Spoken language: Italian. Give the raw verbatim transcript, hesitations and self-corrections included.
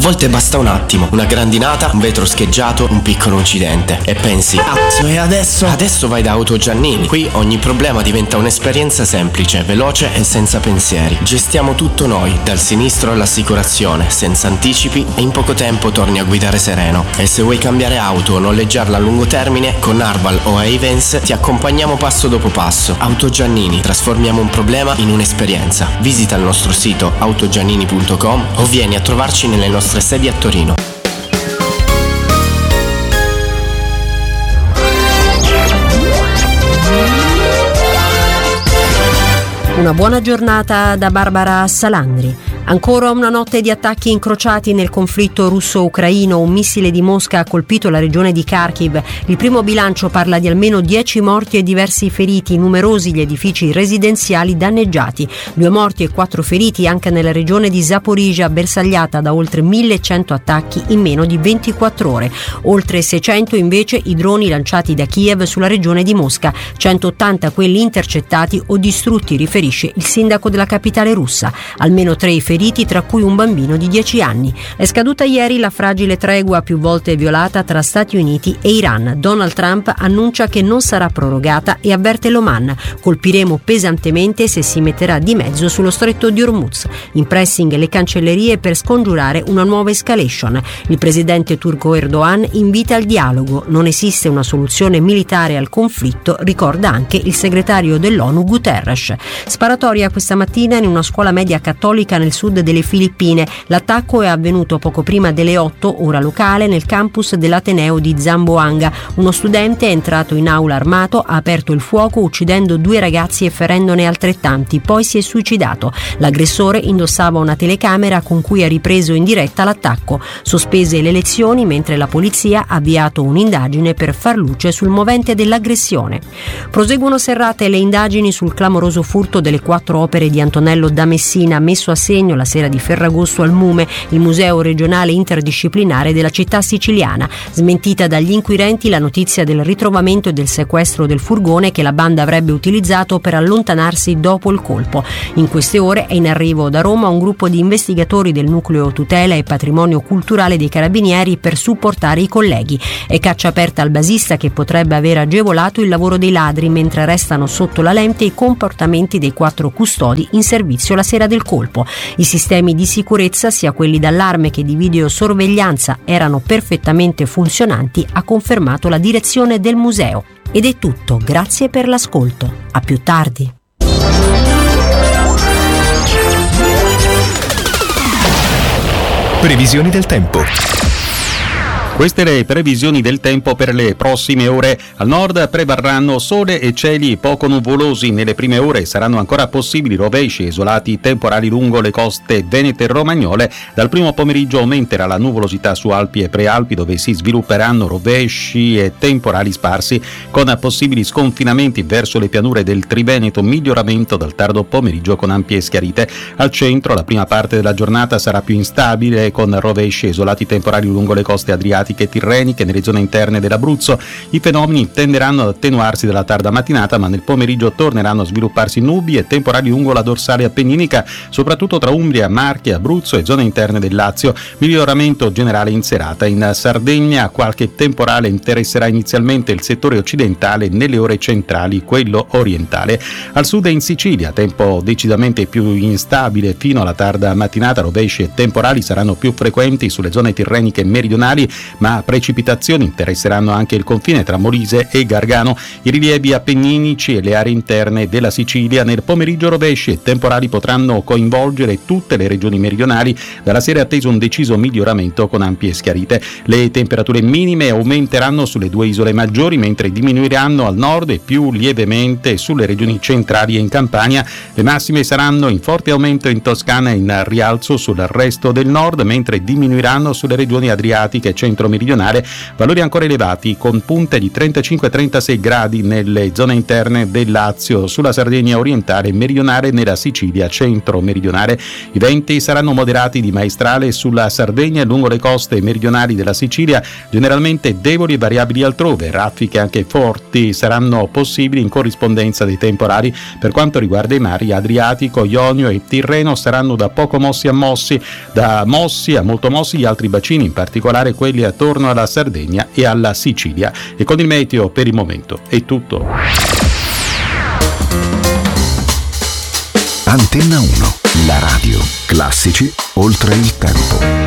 volte basta un attimo, una grandinata, un vetro scheggiato, un piccolo incidente e pensi: cazzo, e adesso? Adesso vai da Auto Giannini. Qui ogni problema diventa un'esperienza semplice, veloce e senza pensieri. Gestiamo tutto noi, dal sinistro all'assicurazione, senza anticipi, e in poco tempo torni a guidare sereno. E se vuoi cambiare auto o noleggiarla a lungo termine, con Arval o Ayvens ti accompagniamo passo dopo passo. Auto Giannini, trasformiamo un problema in un'esperienza. Visita il nostro sito autogiannini punto com o vieni a trovarci nelle nostre sedi a Torino. Una buona giornata da Barbara Salandri. Ancora una notte di attacchi incrociati nel conflitto russo-ucraino. Un missile di Mosca ha colpito la regione di Kharkiv. Il primo bilancio parla di almeno dieci morti e diversi feriti, numerosi gli edifici residenziali danneggiati. Due morti e quattro feriti anche nella regione di Zaporizhzhia, bersagliata da oltre millecento attacchi in meno di ventiquattro ore. Oltre seicento invece i droni lanciati da Kiev sulla regione di Mosca, centottanta quelli intercettati o distrutti, riferisce il sindaco della capitale russa. Almeno tre i feriti, tra cui un bambino di dieci anni. È scaduta ieri la fragile tregua più volte violata tra Stati Uniti e Iran. Donald Trump annuncia che non sarà prorogata e avverte l'Oman: colpiremo pesantemente se si metterà di mezzo sullo stretto di Hormuz. In pressing le cancellerie per scongiurare una nuova escalation. Il presidente turco Erdogan invita al dialogo. Non esiste una soluzione militare al conflitto, ricorda anche il segretario dell'ONU Guterres. Sparatoria questa mattina in una scuola media cattolica nel sud delle Filippine. L'attacco è avvenuto poco prima delle otto, ora locale, nel campus dell'Ateneo di Zamboanga. Uno studente è entrato in aula armato, ha aperto il fuoco uccidendo due ragazzi e ferendone altrettanti, poi si è suicidato. L'aggressore indossava una telecamera con cui ha ripreso in diretta l'attacco. Sospese le lezioni mentre la polizia ha avviato un'indagine per far luce sul movente dell'aggressione. Proseguono serrate le indagini sul clamoroso furto delle quattro opere di Antonello da Messina, messo a segno la sera di Ferragosto al Mume, il museo regionale interdisciplinare della città siciliana. Smentita dagli inquirenti la notizia del ritrovamento e del sequestro del furgone che la banda avrebbe utilizzato per allontanarsi dopo il colpo. In queste ore è in arrivo da Roma un gruppo di investigatori del nucleo tutela e patrimonio culturale dei Carabinieri per supportare i colleghi. È caccia aperta al basista che potrebbe aver agevolato il lavoro dei ladri, mentre restano sotto la lente i comportamenti dei quattro custodi in servizio la sera del colpo. I sistemi di sicurezza, sia quelli d'allarme che di videosorveglianza, erano perfettamente funzionanti, ha confermato la direzione del museo. Ed è tutto, grazie per l'ascolto. A più tardi. Previsioni del tempo. Queste le previsioni del tempo per le prossime ore. Al nord prevarranno sole e cieli poco nuvolosi. Nelle prime ore saranno ancora possibili rovesci e isolati temporali lungo le coste venete e romagnole. Dal primo pomeriggio aumenterà la nuvolosità su Alpi e Prealpi, dove si svilupperanno rovesci e temporali sparsi, con possibili sconfinamenti verso le pianure del Triveneto. Miglioramento dal tardo pomeriggio con ampie schiarite. Al centro la prima parte della giornata sarà più instabile, con rovesci e isolati temporali lungo le coste adriatiche e tirreniche. Nelle zone interne dell'Abruzzo i fenomeni tenderanno ad attenuarsi dalla tarda mattinata, ma nel pomeriggio torneranno a svilupparsi nubi e temporali lungo la dorsale appenninica, soprattutto tra Umbria, Marche, Abruzzo e zone interne del Lazio. Miglioramento generale in serata. In Sardegna qualche temporale interesserà inizialmente il settore occidentale, nelle ore centrali quello orientale. Al sud e in Sicilia tempo decisamente più instabile fino alla tarda mattinata. Rovesci e temporali saranno più frequenti sulle zone tirreniche meridionali, ma precipitazioni interesseranno anche il confine tra Molise e Gargano. I rilievi appenninici e le aree interne della Sicilia. Nel pomeriggio rovesci e temporali potranno coinvolgere tutte le regioni meridionali. Dalla sera è atteso un deciso miglioramento con ampie schiarite. Le temperature minime aumenteranno sulle due isole maggiori, mentre diminuiranno al nord e più lievemente sulle regioni centrali e in Campania. Le massime saranno in forte aumento in Toscana e in rialzo sul resto del nord, mentre diminuiranno sulle regioni adriatiche, centro centro-meridionale, valori ancora elevati con punte di trentacinque trentasei gradi nelle zone interne del Lazio, sulla Sardegna orientale e meridionale, nella Sicilia centro-meridionale. I venti saranno moderati di maestrale sulla Sardegna e lungo le coste meridionali della Sicilia, generalmente deboli e variabili altrove. Raffiche anche forti saranno possibili in corrispondenza dei temporali. Per quanto riguarda i mari, Adriatico, Ionio e Tirreno saranno da poco mossi a mossi, da mossi a molto mossi gli altri bacini, in particolare quelli attorno alla Sardegna e alla Sicilia. E con il meteo per il momento è tutto. Antenna uno, la radio, classici oltre il tempo.